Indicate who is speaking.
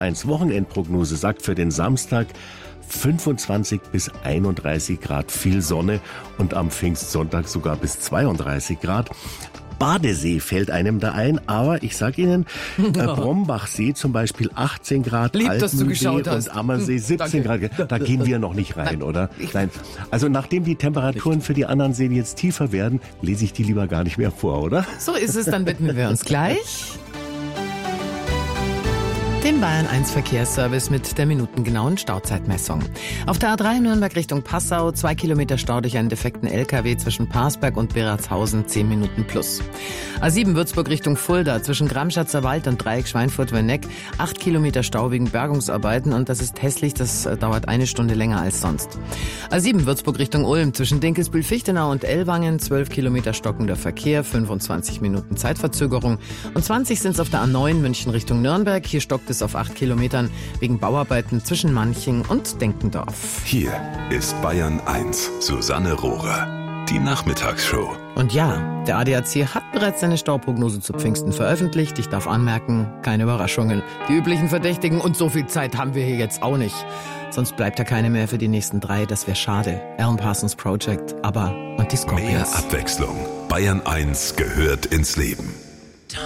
Speaker 1: 1 Wochenendprognose sagt für den Samstag 25 bis 31 Grad, viel Sonne und am Pfingstsonntag sogar bis 32 Grad. Badesee fällt einem da ein, aber ich sag Ihnen, Brombachsee zum Beispiel 18 Grad,
Speaker 2: Lieb, dass du
Speaker 1: Alpensee
Speaker 2: geschaut hast.
Speaker 1: und Ammersee 17 Grad. Da gehen wir noch nicht rein, oder? Nein. Also nachdem die Temperaturen für die anderen Seen jetzt tiefer werden, lese ich die lieber gar nicht mehr vor, oder?
Speaker 2: So ist es, dann widmen wir uns gleich dem Bayern 1 Verkehrsservice mit der minutengenauen Stauzeitmessung. Auf der A3 Nürnberg Richtung Passau 2 Kilometer Stau durch einen defekten LKW zwischen Parsberg und Beratshausen 10 Minuten plus. A7 Würzburg Richtung Fulda zwischen Gramschatzer Wald und Dreieck Schweinfurt-Werneck 8 Kilometer Stau wegen Bergungsarbeiten und das ist hässlich, das dauert 1 Stunde länger als sonst. A7 Würzburg Richtung Ulm zwischen Dinkelsbühl-Fichtenau und Ellwangen 12 Kilometer stockender Verkehr, 25 Minuten Zeitverzögerung und 20 sind es auf der A9 München Richtung Nürnberg. Hier stockt es auf 8 Kilometern wegen Bauarbeiten zwischen Manching und Denkendorf.
Speaker 3: Hier ist Bayern 1, Susanne Rohrer, die Nachmittagsshow.
Speaker 2: Und ja, der ADAC hat bereits seine Stauprognose zu Pfingsten veröffentlicht. Ich darf anmerken, keine Überraschungen. Die üblichen Verdächtigen und so viel Zeit haben wir hier jetzt auch nicht. Sonst bleibt ja keine mehr für die nächsten 3, das wäre schade. Alan Parsons Project, ABBA und die Scorpions.
Speaker 3: Mehr Abwechslung. Bayern 1 gehört ins Leben.